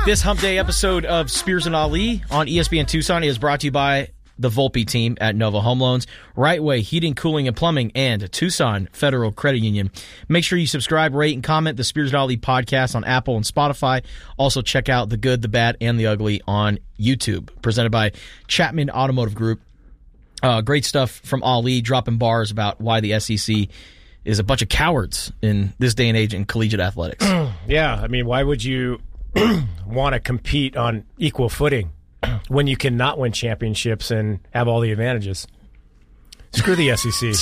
This Hump Day episode of Spears and Ali on ESPN Tucson is brought to you by the Volpe team at Nova Home Loans, Right Way Heating, Cooling, and Plumbing, and Tucson Federal Credit Union. Make sure you subscribe, rate, and comment the Spears and Ali podcast on Apple and Spotify. Also, check out The Good, the Bad, and the Ugly on YouTube. Presented by Chapman Automotive Group. Great stuff from Ali, dropping bars about why the SEC is a bunch of cowards in this day and age in collegiate athletics. Yeah, I mean, why would you want to compete on equal footing when you cannot win championships and have all the advantages? Screw the SEC.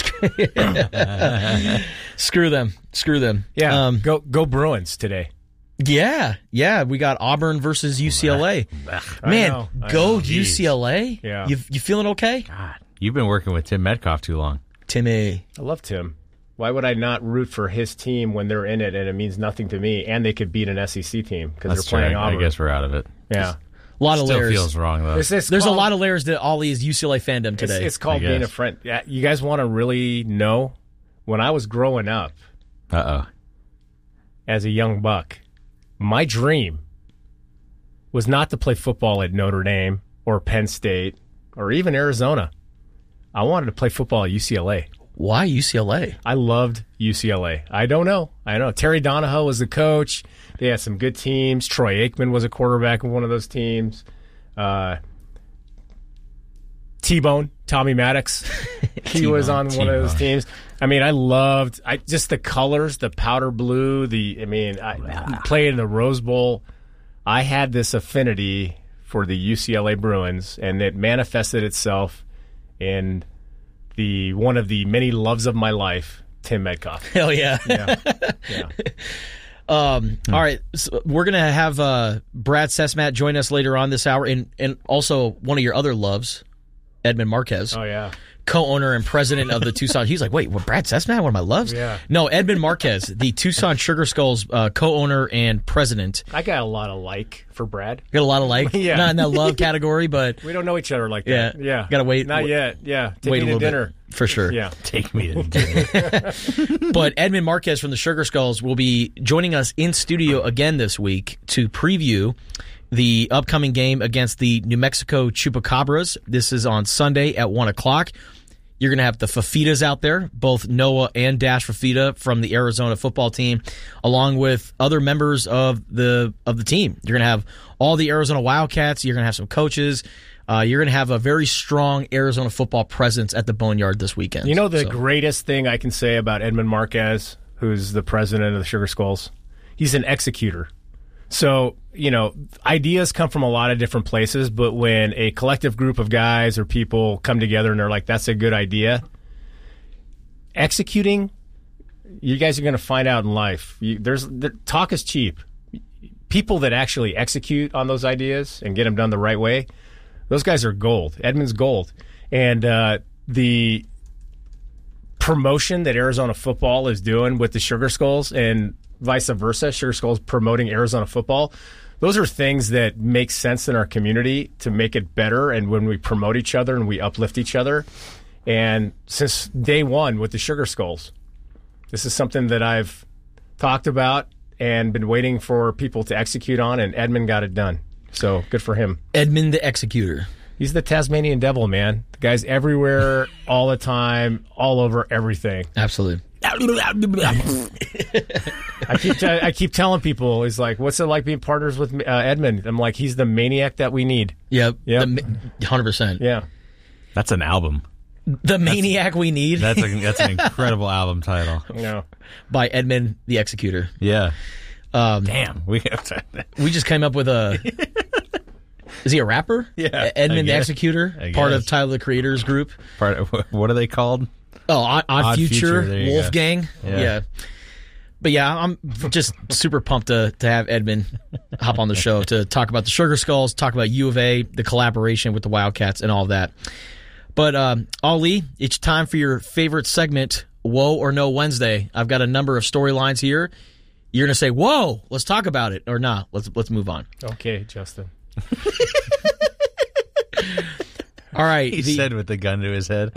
Screw them. Yeah, go Bruins today. Yeah. We got Auburn versus UCLA. Man, go UCLA. Yeah. You feeling okay? God, you've been working with Tim Metcalf too long. Timmy. I love Tim. Why would I not root for his team when they're in it and it means nothing to me, and they could beat an SEC team because they're playing Auburn? I guess we're out of it. Yeah. A lot of Still layers. feels wrong, though. There's a lot of layers to Ollie's UCLA fandom today. It's called being a friend. Yeah, you guys want to really know? When I was growing up as a young buck, my dream was not to play football at Notre Dame or Penn State or even Arizona. I wanted to play football at UCLA. Why UCLA? I loved UCLA. I don't know. Terry Donahoe was the coach. They had some good teams. Troy Aikman was a quarterback of one of those teams. T-Bone, Tommy Maddox, he was on one of those teams. I mean, I loved just the colors, the powder blue. I played in the Rose Bowl. I had this affinity for the UCLA Bruins, and it manifested itself in one of the many loves of my life, Tim Metcalf. Hell yeah. Yeah. All right, so we're going to have Brad Sesmat join us later on this hour, and also one of your other loves, Edmund Marquez. Oh, yeah. Co-owner and president of the Tucson. He's like, wait, Brad Sesmat, one of my loves? Yeah. No, Edmund Marquez, the Tucson Sugar Skulls co-owner and president. I got a lot of like for Brad. Got a lot of like, Yeah. Not in that love category, but We don't know each other like that. Yeah. Got to wait. Not yet. Yeah. Take wait me a to little dinner. bit, for sure. Yeah. Take me to dinner. But Edmund Marquez from the Sugar Skulls will be joining us in studio again this week to preview the upcoming game against the New Mexico Chupacabras. This is on Sunday at 1 o'clock. You're going to have the Fafitas out there, both Noah and Dash Fafita from the Arizona football team, along with other members of the team. You're going to have all the Arizona Wildcats. You're going to have some coaches. You're going to have a very strong Arizona football presence at the Boneyard this weekend. You know the greatest thing I can say about Edmund Marquez, who's the president of the Sugar Skulls? He's an executor. So, ideas come from a lot of different places, but when a collective group of guys or people come together and they're like, that's a good idea, executing, you guys are going to find out in life. Talk is cheap. People that actually execute on those ideas and get them done the right way, those guys are gold. Edmund's gold. And the promotion that Arizona football is doing with the Sugar Skulls and vice versa, Sugar Skulls promoting Arizona football, those are things that make sense in our community to make it better, and when we promote each other and we uplift each other. And since day one with the Sugar Skulls, this is something that I've talked about and been waiting for people to execute on, and Edmund got it done. So good for him. Edmund the Executor. He's the Tasmanian devil, man. The guy's everywhere, all the time, all over everything. Absolutely. I keep telling people, he's like, what's it like being partners with Edmund? I'm like, he's the maniac that we need. Yep. 100%. Yeah. That's an album. The Maniac We Need. That's an incredible album title. No. By Edmund the Executor. Yeah. Damn. We have to. We just came up with a... Is he a rapper? Yeah. Edmund the Executor, part of Tyler the Creator's group. What are they called? Oh, Odd Future, Wolfgang. Yeah. But yeah, I'm just super pumped to have Edmund hop on the show to talk about the Sugar Skulls, talk about U of A, the collaboration with the Wildcats, and all that. But Ali, it's time for your favorite segment, Whoa or No Wednesday. I've got a number of storylines here. You're going to say, whoa, let's talk about it, or nah, let's move on. Okay, Justin. All right. He said with the gun to his head.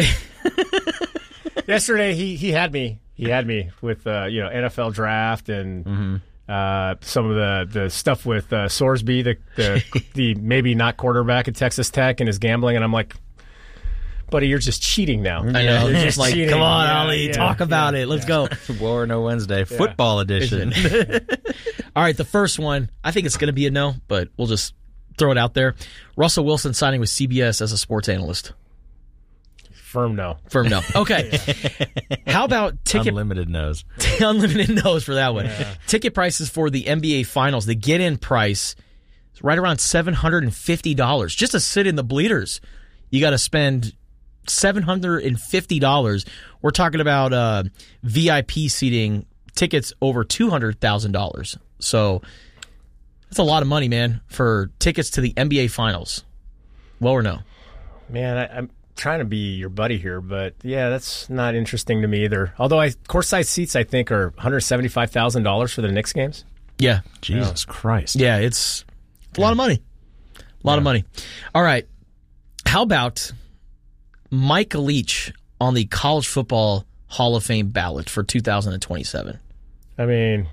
Yesterday, he had me. He had me with NFL draft and Some of the stuff with Sorsby, the maybe not quarterback at Texas Tech, and his gambling, and I'm like, buddy, you're just cheating now. I know. You're just like, cheating. come on, Ali, talk about it. Let's go. Woe or No Wednesday, football edition. All right, the first one, I think it's going to be a no, but we'll just throw it out there. Russell Wilson signing with CBS as a sports analyst. Firm no. Firm no. Okay. How about Unlimited no's. Unlimited no's for that one. Yeah. Ticket prices for the NBA Finals, the get-in price is right around $750. Just to sit in the bleachers, you got to spend $750. We're talking about VIP seating, tickets over $200,000. So that's a lot of money, man, for tickets to the NBA Finals. Well or no? Man, I'm trying to be your buddy here, but yeah, that's not interesting to me either. Although courtside seats, I think, are $175,000 for the Knicks games. Yeah. Jesus Christ. Yeah, it's a lot of money. A lot of money. All right. How about Mike Leach on the College Football Hall of Fame ballot for 2027? I mean,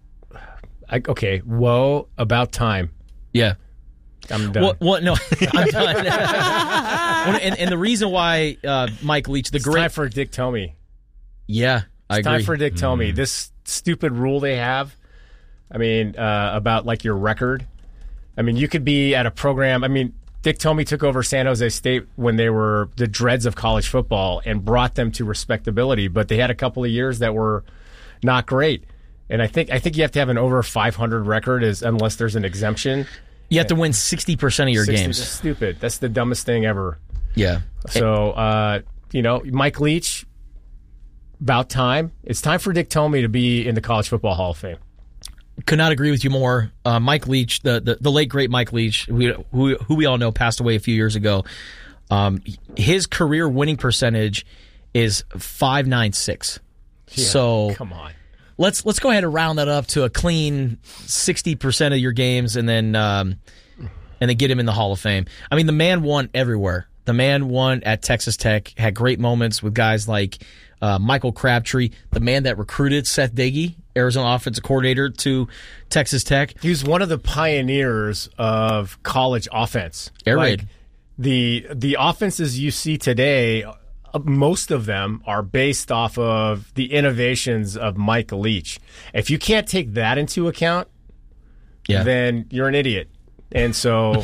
okay, whoa, about time. Yeah. I'm done. What? No, I'm done. and the reason why Mike Leach, it's time for Dick Tomey. Yeah, I agree. Time for Dick Tomey. This stupid rule they have, I mean, about like your record. I mean, you could be at a program. I mean, Dick Tomey took over San Jose State when they were the dregs of college football and brought them to respectability, but they had a couple of years that were not great. And I think you have to have an over 500 record unless there's an exemption. You have to win 60% of your games. That's stupid. That's the dumbest thing ever. Yeah. So, Mike Leach, about time. It's time for Dick Tomey to be in the College Football Hall of Fame. Could not agree with you more. Mike Leach, the late, great Mike Leach, who we all know passed away a few years ago. His career winning percentage is .596. Yeah, so come on. Let's go ahead and round that up to a clean 60% of your games, and then get him in the Hall of Fame. I mean, the man won everywhere. The man won at Texas Tech, had great moments with guys like Michael Crabtree, the man that recruited Seth Doege, Arizona offensive coordinator, to Texas Tech. He was one of the pioneers of college offense. Air raid. The offenses you see today, most of them are based off of the innovations of Mike Leach. If you can't take that into account, then you're an idiot. And so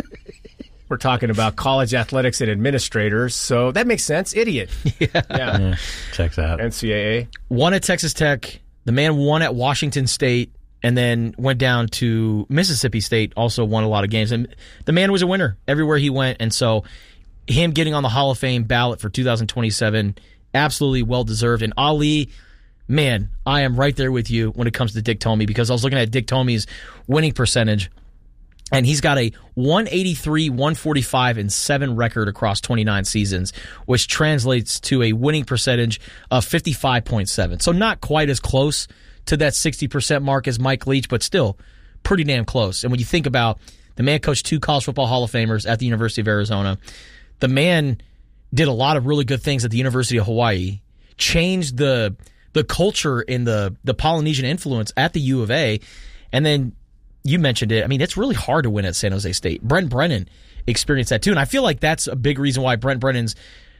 we're talking about college athletics and administrators, so that makes sense. Idiot. Yeah. Checks out. NCAA. Won at Texas Tech. The man won at Washington State and then went down to Mississippi State, also won a lot of games. And the man was a winner everywhere he went, and so him getting on the Hall of Fame ballot for 2027, absolutely well-deserved. And Ali, man, I am right there with you when it comes to Dick Tomey, because I was looking at Dick Tomey's winning percentage, and he's got a 183, 145, and 7 record across 29 seasons, which translates to a winning percentage of 55.7. So not quite as close to that 60% mark as Mike Leach, but still pretty damn close. And when you think about the man coached 2 College Football Hall of Famers at the University of Arizona, the man did a lot of really good things at the University of Hawaii, changed the culture in the Polynesian influence at the U of A, and then you mentioned it. I mean, it's really hard to win at San Jose State. Brent Brennan experienced that too, and I feel like that's a big reason why Brent Brennan's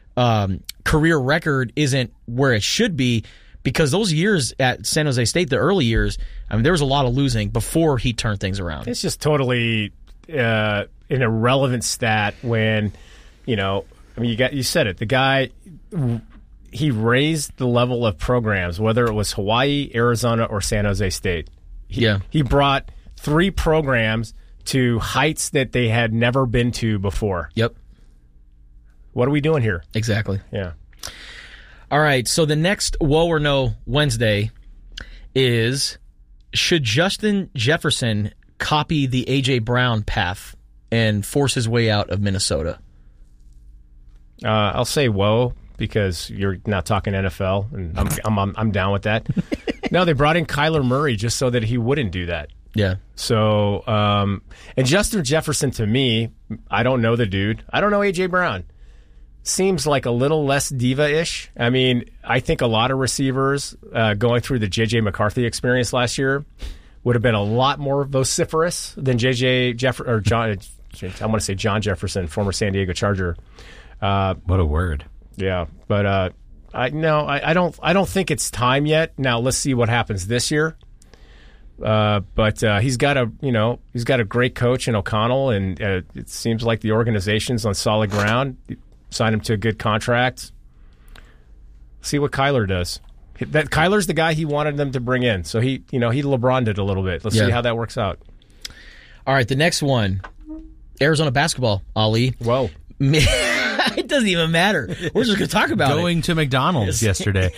career record isn't where it should be, because those years at San Jose State, the early years, I mean, there was a lot of losing before he turned things around. It's just totally an irrelevant stat when, I mean, you said it. The guy, he raised the level of programs, whether it was Hawaii, Arizona, or San Jose State. He brought 3 programs to heights that they had never been to before. Yep. What are we doing here? Exactly. Yeah. All right, so the next Woe or No Wednesday is, should Justin Jefferson copy the A.J. Brown path and force his way out of Minnesota? I'll say whoa, because you're not talking NFL, and I'm down with that. No, they brought in Kyler Murray just so that he wouldn't do that. Yeah. So, and Justin Jefferson, to me, I don't know the dude. I don't know A.J. Brown. Seems like a little less diva-ish. I mean, I think a lot of receivers going through the J.J. McCarthy experience last year would have been a lot more vociferous than J.J. Jefferson, or John. I want to say John Jefferson, former San Diego Charger. What a word. Yeah, but I don't think it's time yet. Now let's see what happens this year. But he's got a great coach in O'Connell, and it seems like the organization's on solid ground. Signed him to a good contract. See what Kyler does. Kyler's the guy he wanted them to bring in, so he LeBron'd it a little bit. Let's see how that works out. All right, the next one, Arizona basketball, Ali. Whoa. It doesn't even matter. We're just going to talk about Going to McDonald's yesterday.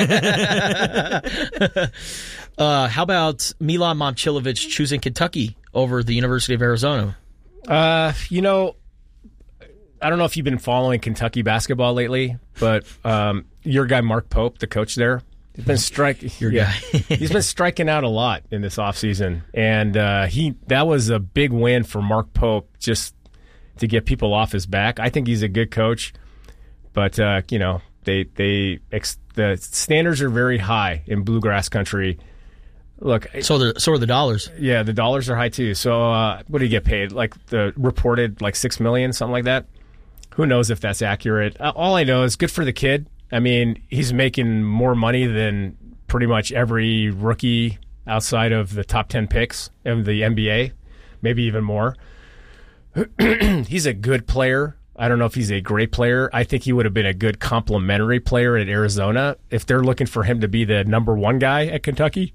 How about Milan Momcilovic choosing Kentucky over the University of Arizona? I don't know if you've been following Kentucky basketball lately, but your guy Mark Pope, the coach there, he's been he's been striking out a lot in this offseason, and that was a big win for Mark Pope just to get people off his back. I think he's a good coach, but the standards are very high in bluegrass country. Look, so are the dollars. Yeah, the dollars are high too. So what do you get paid? Like the reported like $6 million, something like that. Who knows if that's accurate? All I know is good for the kid. I mean, he's making more money than pretty much every rookie outside of the top 10 picks of the NBA, maybe even more. He's a good player. I don't know if he's a great player. I think he would have been a good complementary player at Arizona if they're looking for him to be the number one guy at Kentucky.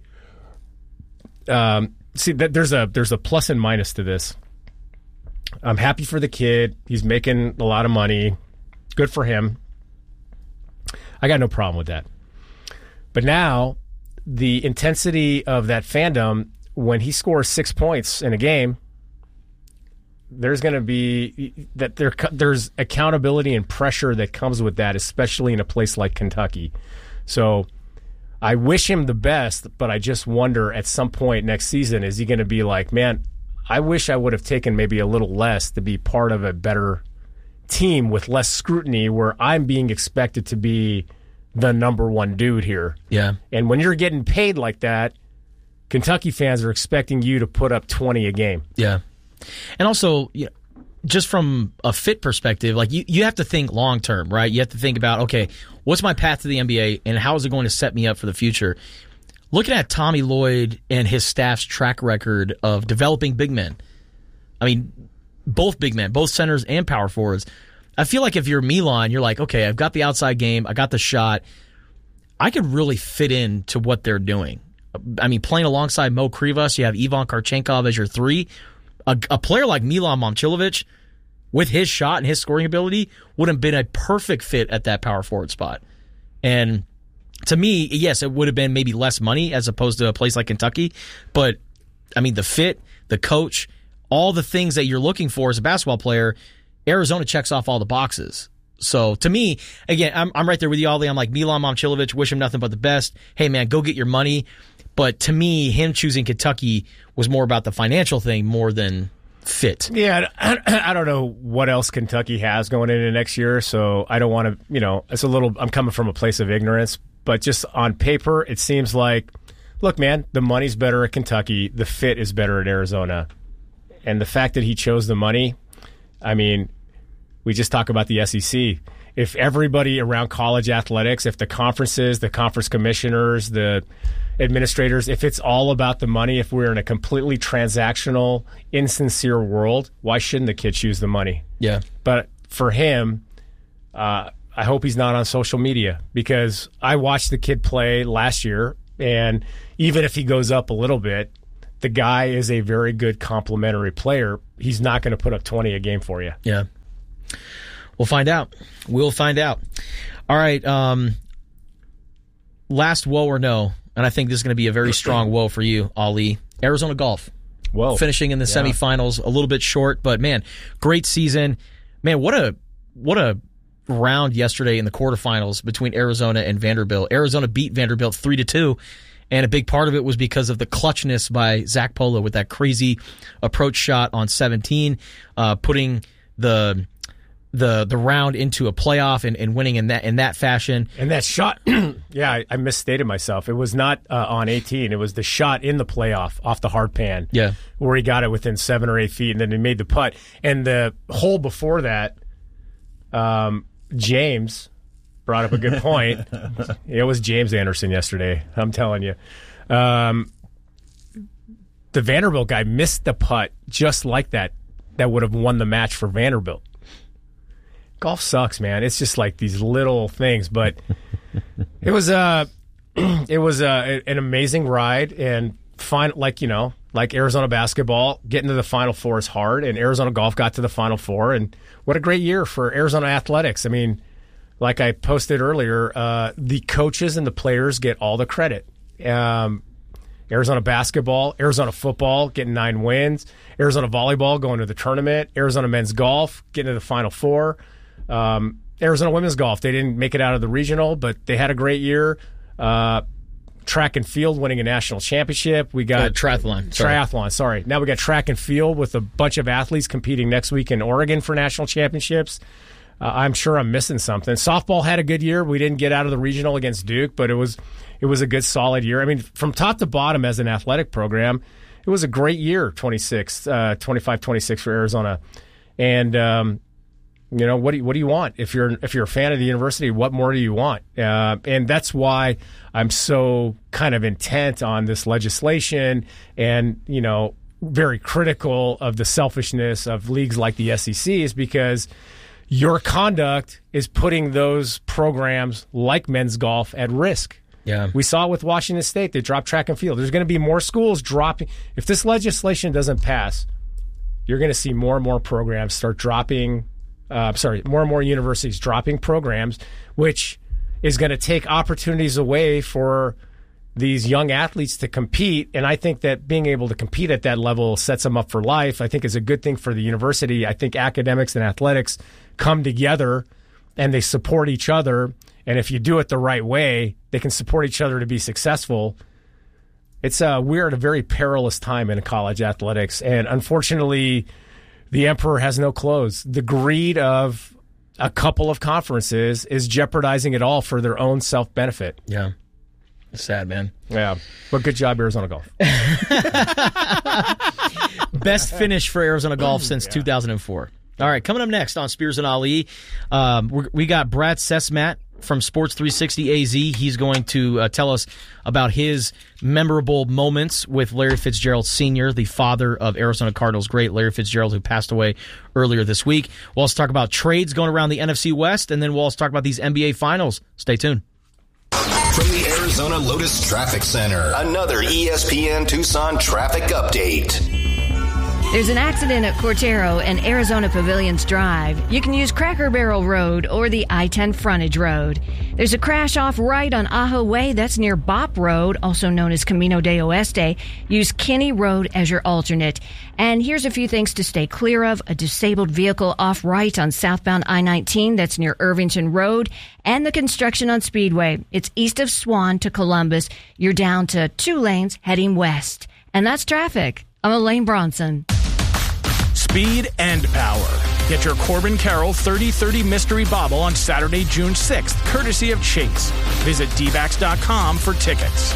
See, there's a plus and minus to this. I'm happy for the kid. He's making a lot of money. Good for him. I got no problem with that. But now, the intensity of that fandom, when he scores 6 points in a game, there's going to be there's accountability and pressure that comes with that, especially in a place like Kentucky. So I wish him the best, but I just wonder at some point next season, is he going to be like, man, I wish I would have taken maybe a little less to be part of a better team with less scrutiny where I'm being expected to be the number one dude here. Yeah. And when you're getting paid like that, Kentucky fans are expecting you to put up 20 a game. Yeah. And also, just from a fit perspective, like you have to think long term, right? You have to think about, okay, what's my path to the NBA and how is it going to set me up for the future? Looking at Tommy Lloyd and his staff's track record of developing big men, I mean, both big men, both centers and power forwards, I feel like if you're Milan, you're like, okay, I've got the outside game, I got the shot, I could really fit into what they're doing. I mean, playing alongside Mo Krivas, you have Ivan Karchenkov as your three. A player like Milan Momcilovic, with his shot and his scoring ability, would have been a perfect fit at that power forward spot. And to me, yes, it would have been maybe less money as opposed to a place like Kentucky. But, I mean, the fit, the coach, all the things that you're looking for as a basketball player, Arizona checks off all the boxes. So, to me, again, I'm right there with you, Ollie. I'm like, Milan Momcilovic, wish him nothing but the best. Hey, man, go get your money. But to me, him choosing Kentucky was more about the financial thing more than fit. Yeah, I don't know what else Kentucky has going into next year, so I don't want to, it's a little, I'm coming from a place of ignorance, but just on paper, it seems like, look, man, the money's better at Kentucky, the fit is better at Arizona. And the fact that he chose the money, I mean, we just talk about the SEC. If everybody around college athletics, if the conferences, the conference commissioners, the administrators, if it's all about the money, if we're in a completely transactional, insincere world, why shouldn't the kid choose the money? Yeah. But for him, I hope he's not on social media, because I watched the kid play last year, and even if he goes up a little bit, the guy is a very good complementary player. He's not going to put up 20 a game for you. Yeah. We'll find out. We'll find out. All right. Last woe or no, and I think this is going to be a very strong woe for you, Ali. Arizona Golf. Whoa. Finishing in the semifinals, a little bit short, but man, great season. Man, what a round yesterday in the quarterfinals between Arizona and Vanderbilt. Arizona beat Vanderbilt 3-2, and a big part of it was because of the clutchness by Zach Polo with that crazy approach shot on 17, putting the the round into a playoff and winning in that fashion. And that shot, yeah, I misstated myself. It was not on 18. It was the shot in the playoff off the hard pan. Yeah, where he got it within 7 or 8 feet, and then he made the putt. And the hole before that, James brought up a good point. It was James Anderson yesterday. I'm telling you. The Vanderbilt guy missed the putt just like that. That would have won the match for Vanderbilt. Golf sucks, man. It's just like these little things, but it was an amazing ride, and like Arizona basketball, getting to the Final Four is hard, and Arizona golf got to the Final Four, and what a great year for Arizona athletics. I mean, like I posted earlier, the coaches and the players get all the credit. Arizona basketball, Arizona football getting 9 wins, Arizona volleyball going to the tournament, Arizona men's golf getting to the Final Four, Arizona women's golf, they didn't make it out of the regional, but they had a great year. Track and field winning a national championship. We got triathlon. Sorry. Now we got track and field with a bunch of athletes competing next week in Oregon for national championships. I'm sure I'm missing something. Softball had a good year. We didn't get out of the regional against Duke, but it was a good, solid year. I mean, from top to bottom as an athletic program, it was a great year, 25-26 for Arizona. And what do you want? If you're a fan of the university, what more do you want? And that's why I'm so kind of intent on this legislation and, very critical of the selfishness of leagues like the SEC, is because your conduct is putting those programs like men's golf at risk. Yeah. We saw it with Washington State. They dropped track and field. There's going to be more schools dropping. If this legislation doesn't pass, you're going to see more and more programs start dropping more and more universities dropping programs, which is going to take opportunities away for these young athletes to compete. And I think that being able to compete at that level sets them up for life. I think is a good thing for the university. I think academics and athletics come together and they support each other. And if you do it the right way, they can support each other to be successful. We're at a very perilous time in college athletics. And unfortunately, the emperor has no clothes. The greed of a couple of conferences is jeopardizing it all for their own self-benefit. Yeah. It's sad, man. Yeah. But good job, Arizona Golf. Best finish for Arizona Golf since 2004. All right, coming up next on Spears and Ali, we got Brad Sesmat from Sports 360 AZ. He's going to tell us about his memorable moments with Larry Fitzgerald Sr., the father of Arizona Cardinals great Larry Fitzgerald, who passed away earlier this week. We'll also talk about trades going around the NFC West, and then we'll also talk about these NBA Finals. Stay tuned. From the Arizona Lotus Traffic Center, another ESPN Tucson traffic update. There's an accident at Cortero and Arizona Pavilions Drive. You can use Cracker Barrel Road or the I-10 frontage road. There's a crash off right on Ajo Way. That's near Bop Road, also known as Camino de Oeste. Use Kinney Road as your alternate. And here's a few things to stay clear of. A disabled vehicle off right on southbound I-19. That's near Irvington Road. And the construction on Speedway. It's east of Swan to Columbus. You're down to 2 lanes heading west. And that's traffic. I'm Elaine Bronson. Speed and power. Get your Corbin Carroll 30-30 Mystery Bobble on Saturday, June 6th, courtesy of Chase. Visit dbacks.com for tickets.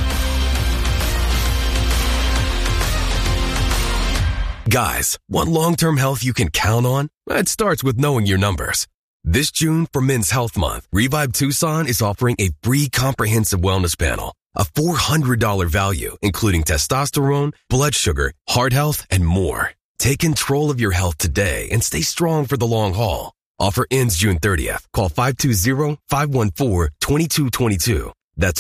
Guys, want long-term health you can count on? It starts with knowing your numbers. This June, for Men's Health Month, Revive Tucson is offering a free comprehensive wellness panel. A $400 value, including testosterone, blood sugar, heart health, and more. Take control of your health today and stay strong for the long haul. Offer ends June 30th. Call 520-514-2222. That's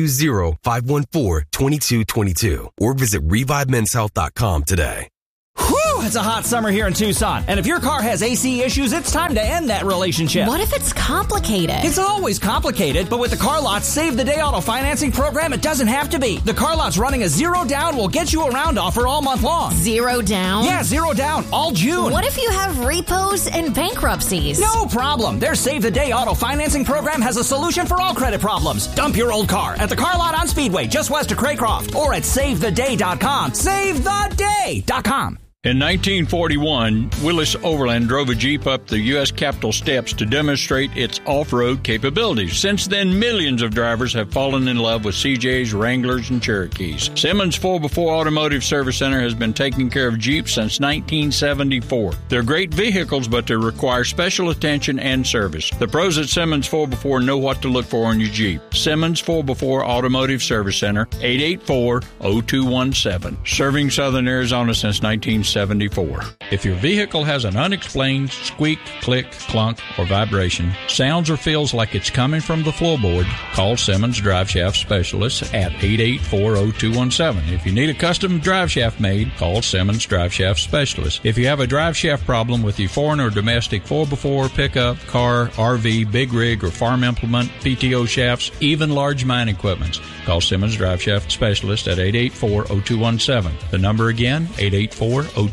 520-514-2222. Or visit ReviveMen'sHealth.com today. Whew, it's a hot summer here in Tucson. And if your car has AC issues, it's time to end that relationship. What if it's complicated? It's always complicated, but with the Car Lot's Save the Day Auto Financing Program, it doesn't have to be. The Car Lot's running a zero down will get you around offer all month long. Zero down? Yeah, zero down, all June. What if you have repos and bankruptcies? No problem. Their Save the Day Auto Financing Program has a solution for all credit problems. Dump your old car at the Car Lot on Speedway, just west of Craycroft, or at SaveTheDay.com. SaveTheDay.com. In 1941, Willis Overland drove a Jeep up the U.S. Capitol steps to demonstrate its off-road capabilities. Since then, millions of drivers have fallen in love with CJs, Wranglers, and Cherokees. Simmons 4x4 Automotive Service Center has been taking care of Jeeps since 1974. They're great vehicles, but they require special attention and service. The pros at Simmons 4x4 know what to look for in your Jeep. Simmons 4x4 Automotive Service Center, 884-0217. Serving Southern Arizona since 1974. If your vehicle has an unexplained squeak, click, clunk, or vibration, sounds or feels like it's coming from the floorboard, call Simmons Drive Shaft Specialists at 884-0217. If you need a custom drive shaft made, call Simmons Drive Shaft Specialists. If you have a drive shaft problem with your foreign or domestic 4x4, pickup, car, RV, big rig, or farm implement, PTO shafts, even large mine equipments, call Simmons Drive Shaft Specialist at 884-0217. The number again, 884-0217.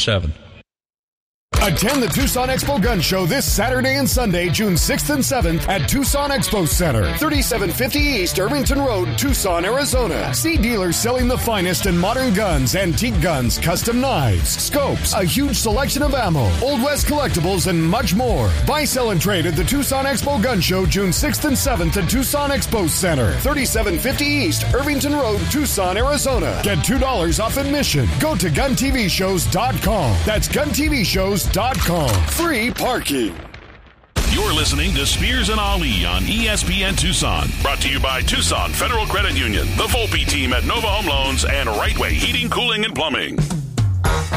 Attend the Tucson Expo Gun Show this Saturday and Sunday, June 6th and 7th at Tucson Expo Center, 3750 East Irvington Road, Tucson, Arizona. See dealers selling the finest in modern guns, antique guns, custom knives, scopes, a huge selection of ammo, Old West collectibles, and much more. Buy, sell, and trade at the Tucson Expo Gun Show, June 6th and 7th at Tucson Expo Center, 3750 East Irvington Road, Tucson, Arizona. Get $2 off admission. Go to GunTVShows.com. That's GunTVShows.com. Free parking. You're listening to Spears and Ali on ESPN Tucson. Brought to you by Tucson Federal Credit Union, the Volpe team at Nova Home Loans, and Right Way Heating, Cooling, and Plumbing.